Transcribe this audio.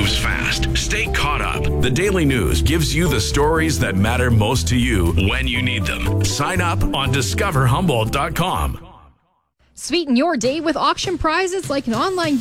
moves fast. Stay caught up. The Daily News gives you the stories that matter most to you when you need them. Sign up on discoverhumboldt.com. Sweeten your day with auction prizes like an online